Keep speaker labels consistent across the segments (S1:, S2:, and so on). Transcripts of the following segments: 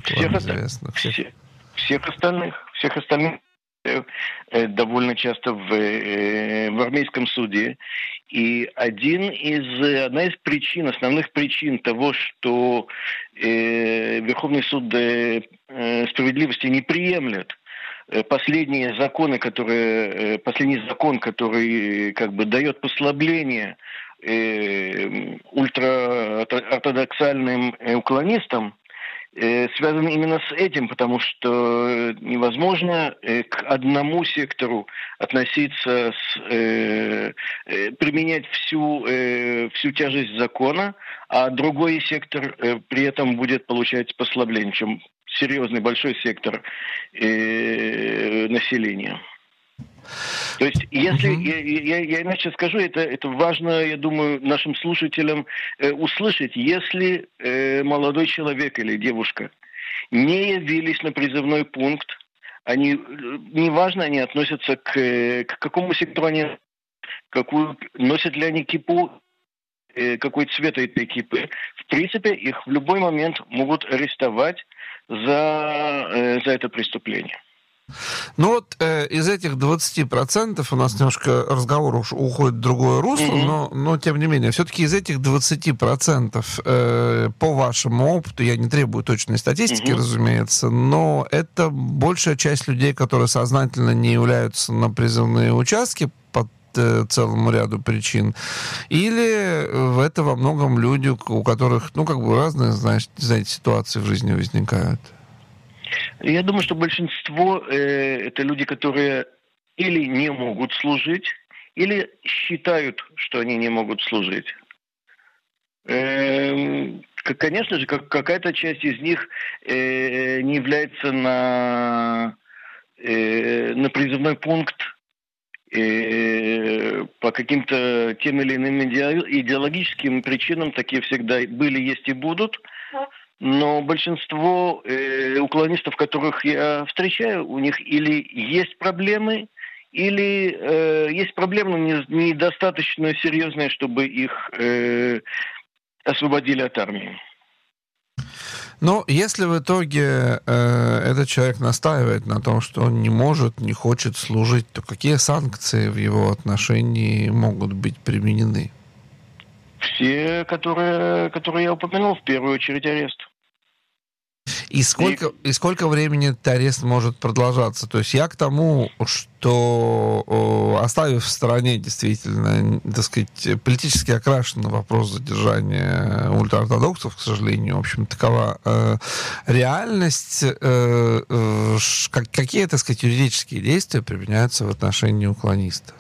S1: вам известных?
S2: Всех остальных довольно часто в армейском суде. И одна из причин, основных причин того, что Верховный суд справедливости не приемлет последний закон, который как бы дает послабление ультраортодоксальным уклонистам, связано именно с этим, потому что невозможно к одному сектору относиться, применять всю тяжесть закона, а другой сектор при этом будет получать послабление, чем серьезный большой сектор населения. То есть, если я иначе скажу, это важно, я думаю, нашим слушателям услышать, если молодой человек или девушка не явились на призывной пункт, неважно, они относятся к какому сектору носят ли они кипу, какой цвет этой кипы. В принципе, их в любой момент могут арестовать за это преступление.
S1: Ну вот из этих 20% у нас немножко разговор уходит в другое русло, но тем не менее, все-таки из этих 20%, по вашему опыту, я не требую точной статистики, разумеется, но это большая часть людей, которые сознательно не являются на призывные участки по целому ряду причин, или это во многом люди, у которых, разные, знаете, ситуации в жизни возникают?
S2: Я думаю, что большинство это люди, которые или не могут служить, или считают, что они не могут служить. Конечно же, какая-то часть из них не является на призывной пункт по каким-то тем или иным идеологическим причинам. Такие всегда были, есть и будут. Но большинство уклонистов, которых я встречаю, у них или есть проблемы, или есть проблемы, но недостаточно серьезные, чтобы их освободили от армии.
S1: Но если в итоге этот человек настаивает на том, что он не может, не хочет служить, то какие санкции в его отношении могут быть применены?
S2: Все, которые я упомянул, в первую очередь арест.
S1: И сколько времени этот арест может продолжаться? То есть я к тому, что, оставив в стороне действительно, так сказать, политически окрашенный вопрос задержания ультраортодоксов, к сожалению, в общем, такова реальность, какие, так сказать, юридические действия применяются в отношении уклониста?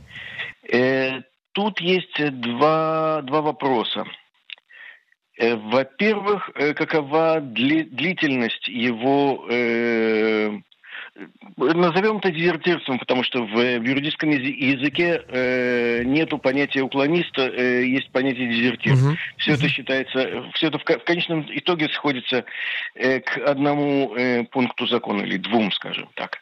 S2: Тут есть два вопроса. Во-первых, какова длительность его, назовем это дезертирством, потому что в юридическом языке нету понятия уклониста, есть понятие дезертир. Все это считается, все это в конечном итоге сходится к одному пункту закона, или двум, скажем так.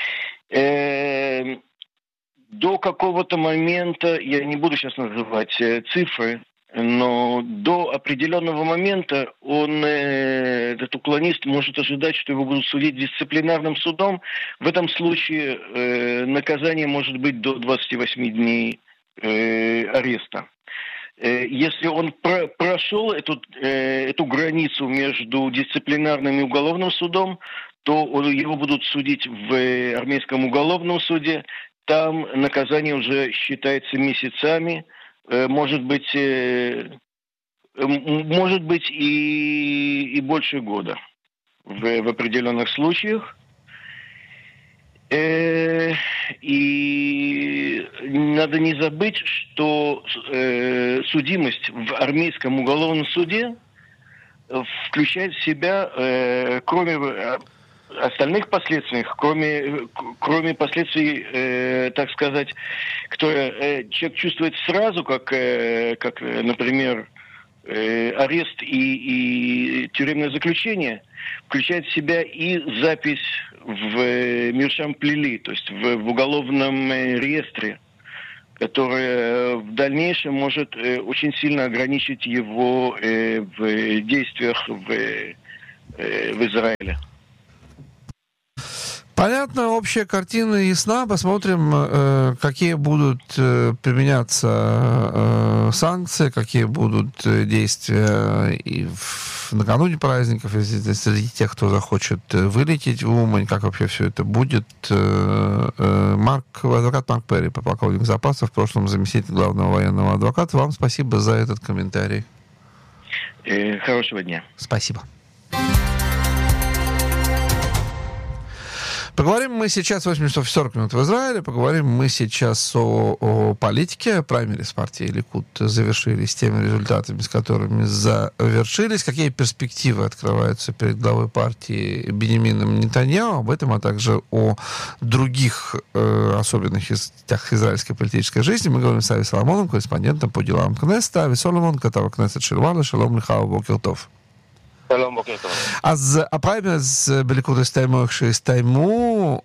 S2: До какого-то момента, я не буду сейчас называть цифры, но до определенного момента этот уклонист может ожидать, что его будут судить дисциплинарным судом. В этом случае наказание может быть до 28 дней ареста. Если он прошел эту границу между дисциплинарным и уголовным судом, то его будут судить в армейском уголовном суде. Там наказание уже считается месяцами. Может быть и больше года в определенных случаях. И надо не забыть, что судимость в армейском уголовном суде включает в себя, кроме остальных последствий, кроме последствий, так сказать, которые человек чувствует сразу, как, например, арест и тюремное заключение, включает в себя и запись в Мершам Плили, то есть в уголовном реестре, которая в дальнейшем может очень сильно ограничить его в действиях в Израиле.
S1: Понятно, общая картина ясна. Посмотрим, какие будут применяться санкции, какие будут действия и накануне праздников, среди тех, кто захочет вылететь в Умань, как вообще все это будет. Адвокат Марк Перри, подполковник запасов, в прошлом заместитель главного военного адвоката. Вам спасибо за этот комментарий.
S2: Хорошего дня.
S1: Спасибо. Поговорим мы сейчас, 8 часов 40 минут в Израиле, поговорим мы сейчас о политике. Праймерис партии Ликуд завершились теми результатами, с которыми завершились. Какие перспективы открываются перед главой партии Биньямином Нетаньяху? Об этом, а также о других особенных частях израильской политической жизни мы говорим с Ави Соломоном, корреспондентом по делам Кнессета. Ави Соломон, כתב הכנסת של וואלה, שלום לך ובוקר טוב.
S2: שלום, בוקר טוב.
S1: אז הפריימריז בליכוד הסתיימו איך שהסתיימו,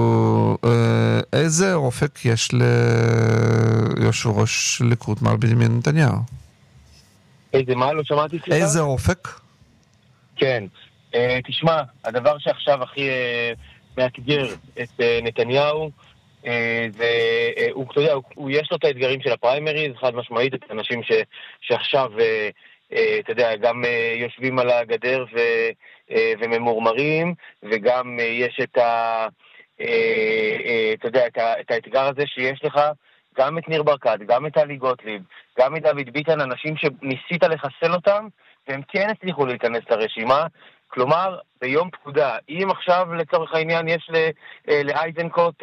S1: איזה אופק יש ליושב ראש ליכוד מר בנימין נתניהו?
S2: איזה מה? לא שמעתי סליחה?
S1: איזה אופק?
S2: כן. תשמע, הדבר שעכשיו הכי מאתגר את נתניהו, אתה יודע, יש לו את האתגרים של הפריימריז, חד משמעית, את האנשים שעכשיו אתה יודע, גם יושבים על הגדר וממורמרים, וגם יש אתה יודע, את האתגר הזה שיש לך גם את ניר ברקת, גם את טלי גוטליב, גם את דוד ביטן, אנשים שניסית לחסל אותם, והם כן הצליחו להיכנס לרשימה. כלומר, ביום פקודה, אם עכשיו לצורך העניין יש לאייזנקוט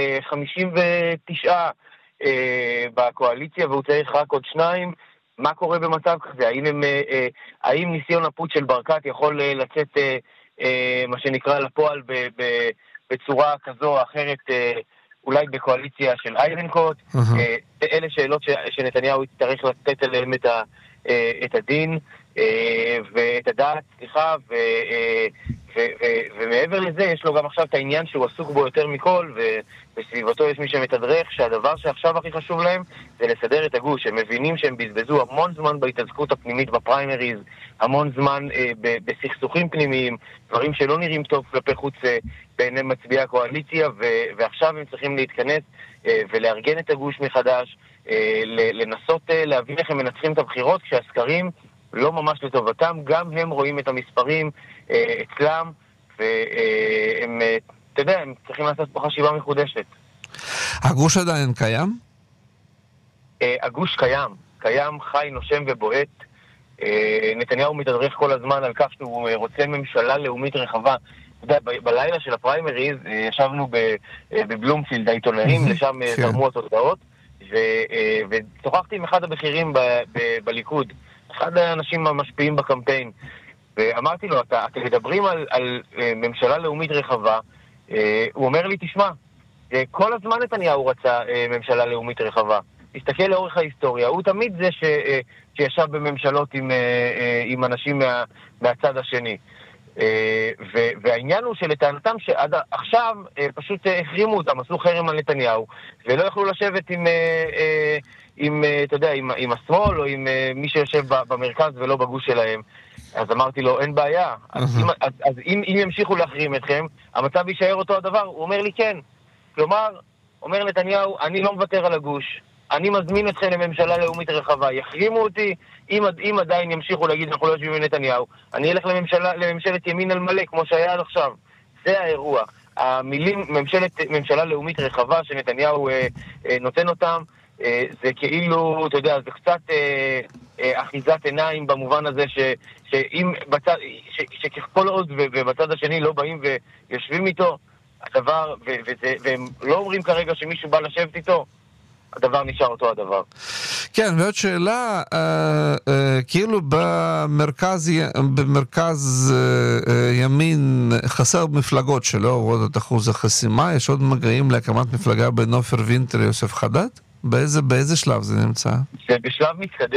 S2: 59 בקואליציה והוא צריך רק עוד 2, מה קורה במצב כזה? האם ניסיון הפוט של ברקת יכול לצאת מה שנקרא לפועל בצורה כזו או אחרת, אולי בקואליציה של אייזנקוט? אלה שאלות שנתניהו יצטרך לתת עליהם את הדין ואת הדעת, סליחה, ומעבר לזה יש לו גם עכשיו את העניין שהוא עסוק בו יותר מכל, ובסביבתו יש מי שמתדרך שהדבר שעכשיו הכי חשוב להם זה לסדר את הגוש. הם מבינים שהם בזבזו המון זמן בהתעסקות הפנימית בפריימריז, המון זמן בסכסוכים פנימיים, דברים שלא נראים טוב כלפי חוץ בעיני מצביעי הקואליציה, ועכשיו הם צריכים להתכנס ולארגן את הגוש מחדש, לנסות להבין איך הם מנצחים את הבחירות כשהסקרים לא ממש לטובתם. גם הם רואים את המספרים אצלם, והם, אתה יודע, הם צריכים לעשות פה חשיבה מחודשת.
S1: הגוש עדיין קיים?
S2: הגוש קיים, חי, נושם ובועט. נתניהו מתדרך כל הזמן על כך שהוא רוצה ממשלה לאומית רחבה. אתה יודע, בלילה של הפריימריז ישבנו בבלומפילד העיתונאים, לשם זרמו התוצאות, ושוחחתי עם אחד הבכירים בליכוד, אחד האנשים המשפיעים בקמפיין, ואמרתי לו, אתם מדברים על ממשלה לאומית רחבה. הוא אומר לי, תשמע, כל הזמן נתניהו רצה ממשלה לאומית רחבה. תסתכל לאורך ההיסטוריה, הוא תמיד זה שישב בממשלות עם אנשים מהצד השני. והעניין הוא שלטענתם שעד עכשיו פשוט החרימו אותם, עשו חרם על נתניהו, ולא יכלו לשבת אתה יודע, עם השמאל או עם מי שיושב במרכז ולא בגוש שלהם. אז אמרתי לו, אין בעיה. אז אם ימשיכו להחרים אתכם, המצב יישאר אותו הדבר. הוא אומר לי, כן. כלומר, אומר נתניהו, אני לא מוותר על הגוש. אני מזמין אתכם לממשלה לאומית רחבה. יחרימו אותי, אם עדיין ימשיכו להגיד, אנחנו לא יושבים עם נתניהו, אני אלך לממשלת ימין על מלא, כמו שהיה עד עכשיו. זה האירוע. המילים ממשלה לאומית רחבה שנתניהו נותן אותם, זה כאילו, אתה יודע, זה קצת אחיזת עיניים במובן הזה שככל עוד ובצד השני לא באים ויושבים איתו, הדבר, והם לא אומרים כרגע שמישהו בא לשבת איתו, הדבר נשאר אותו הדבר.
S1: כן, ועוד שאלה, כאילו במרכז ימין חסר מפלגות שלא עוברות את אחוז החסימה, יש עוד מגעים להקמת מפלגה בין עופר וינטר ליוסף חדד? באיזה שלב זה נמצא?
S2: זה בשלב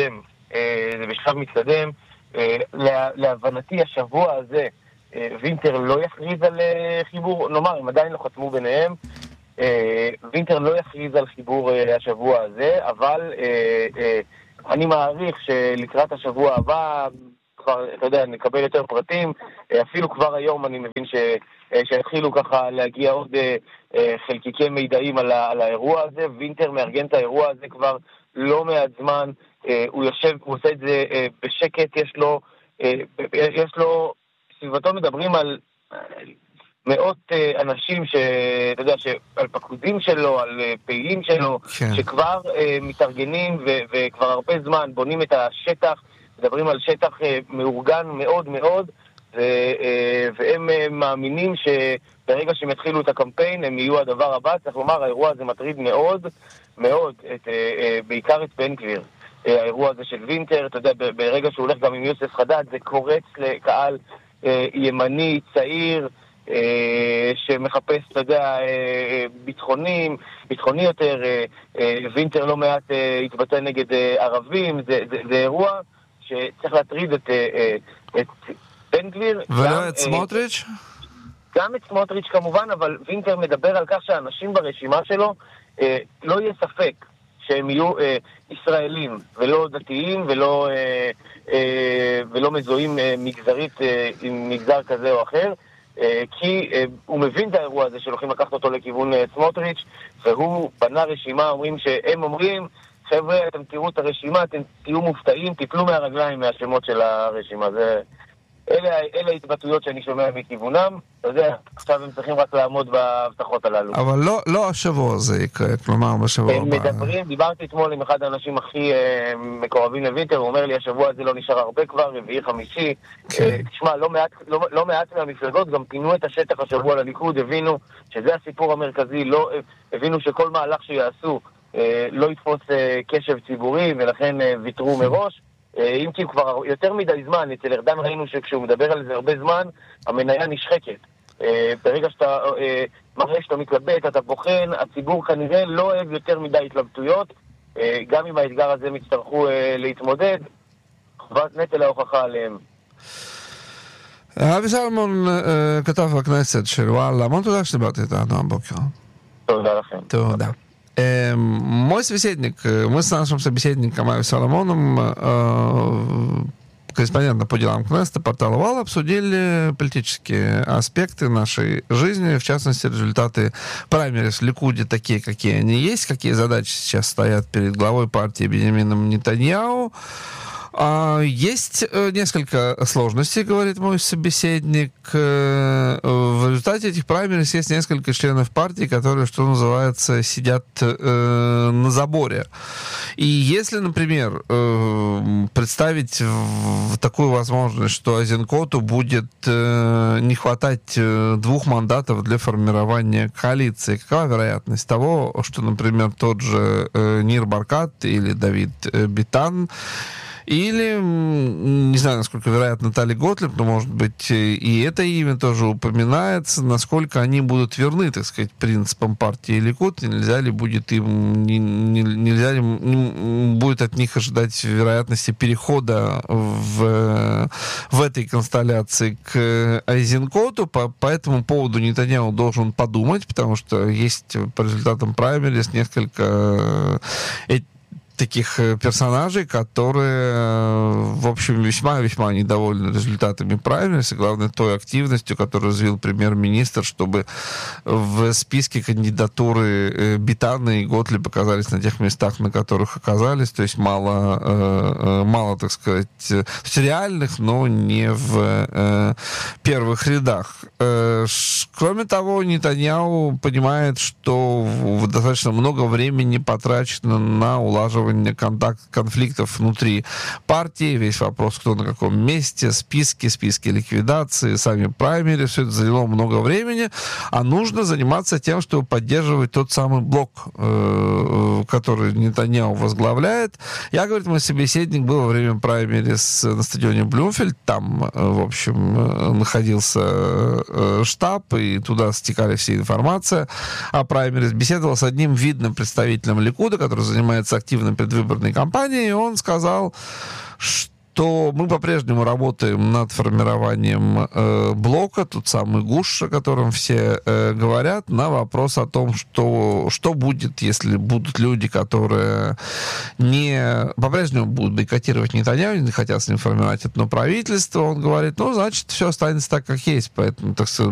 S2: מתקדם. להבנתי השבוע הזה וינטר לא יכריז על חיבור, נאמר, הם עדיין לא חתמו ביניהם, וינטר לא יכריז על חיבור השבוע הזה, אבל אני מעריך שלקראת השבוע הבא,
S3: כבר, אתה יודע, נקבל יותר פרטים, אפילו כבר היום אני מבין שהתחילו ככה להגיע עוד חלקיקי מידעים על האירוע הזה. וינטר מארגן את האירוע הזה כבר לא מעט זמן, הוא יושב, הוא עושה את זה בשקט, יש לו, סביבתו מדברים על מאות אנשים שאתה יודע, על פקודים שלו, על פעילים שלו, כן. שכבר מתארגנים וכבר הרבה זמן בונים את השטח, מדברים על שטח מאורגן מאוד מאוד, והם מאמינים שברגע שהם התחילו את הקמפיין הם יהיו הדבר הבא. צריך לומר, האירוע הזה מטריד מאוד מאוד בעיקר את בן גביר. האירוע הזה של וינטר, אתה יודע, ברגע שהוא הולך גם עם יוסף חדד, זה קורץ לקהל ימני, צעיר, שמחפש, אתה יודע, ביטחוני יותר. וינטר לא מעט התבטא נגד ערבים. זה אירוע שצריך להטריד את בן גביר.
S1: ולא את סמוטריץ'?
S3: גם את סמוטריץ' כמובן, אבל וינטר מדבר על כך שאנשים ברשימה שלו לא יהיה ספק שהם יהיו ישראלים ולא דתיים ולא מזוהים מגזרית עם מגזר כזה או אחר, כי הוא מבין את האירוע הזה שהולכים לקחת אותו לכיוון סמוטריץ', והוא בנה רשימה. הם אומרים, חבר'ה, אתם תראו את הרשימה, אתם תהיו מופתעים, תיפלו מהרגליים מהשמות של הרשימה. אלה ההתבטאויות שאני שומע מכיוונם. אתה יודע, עכשיו הם צריכים רק לעמוד בהבטחות הללו.
S1: אבל לא השבוע הזה יקרה, כלומר בשבוע הבא.
S3: מדברים, דיברתי אתמול עם אחד האנשים הכי מקורבים לוינטר, הוא אומר לי, השבוע הזה לא נשאר הרבה כבר, רביעי, חמישי. תשמע, לא מעט מהמפלגות גם פינו את השטח השבוע לליכוד, הבינו שזה הסיפור המרכזי, הבינו שכל מהלך שיעשו לא יתפוס קשב ציבורי, ולכן ויתרו מראש. אם כי כבר יותר מדי זמן, אצל ארדן ראינו שכשהוא מדבר על זה הרבה זמן, המניה נשחקת. ברגע שאתה מראה שאתה מתלבט, אתה בוחן, הציבור כנראה לא אוהב יותר מדי התלבטויות, גם אם האתגר הזה מצטרכו להתמודד, חובת נטל ההוכחה עליהם.
S1: אבי סלומון, כתב בכנסת של וואלה, המון תודה שדיברתי איתנו הבוקר.
S3: תודה לכם.
S1: תודה. Мой собеседник, мы с нашим собеседником Ави Соломоном, корреспондентом по делам Кнессета, портала ВАЛ, обсудили политические аспекты нашей жизни, в частности, результаты праймериз в Ликуде такие, какие они есть, какие задачи сейчас стоят перед главой партии Беньямином Нетаньяху. Есть несколько сложностей, говорит мой собеседник. В результате этих праймериз есть несколько членов партии, которые, что называется, сидят на заборе. И если, например, представить такую возможность, что Айзенкоту будет не хватать 2 мандатов для формирования коалиции, какова вероятность того, что, например, тот же Нир Баркат или Давид Битан, или, не знаю, насколько вероятно, Тали Готлиб, но, может быть, и это имя тоже упоминается, насколько они будут верны, так сказать, принципам партии Ликуд, нельзя ли будет от них ожидать вероятности перехода в этой констелляции к Айзенкоту. По этому поводу Нетаньяху должен подумать, потому что есть по результатам праймериз несколько таких персонажей, которые, в общем, весьма-весьма недовольны результатами праймериз, и, главное, той активностью, которую развил премьер-министр, чтобы в списке кандидатуры Битана и Готлиб оказались на тех местах, на которых оказались, то есть мало, так сказать, реальных, но не в первых рядах. Кроме того, Нетаньяху понимает, что достаточно много времени потрачено на улаживание конфликтов внутри партии, весь вопрос, кто на каком месте, списки ликвидации, сами праймериз, все это заняло много времени, а нужно заниматься тем, чтобы поддерживать тот самый блок, который Нетаньяху возглавляет. Я, говорит, мой собеседник был во время праймериз на стадионе Блюмфельд, там, в общем, находился штаб, и туда стекали все информация о праймериз. Беседовал с одним видным представителем Ликуда, который занимается активно предвыборной кампанией, и он сказал, что то мы по-прежнему работаем над формированием блока, тот самый ГУШ, о котором все говорят, на вопрос о том, что будет, если будут люди, которые по-прежнему будут бойкотировать Нетаньяху, не хотят с ним формировать одно правительство. Он говорит, значит, все останется так, как есть. Поэтому, так сказать,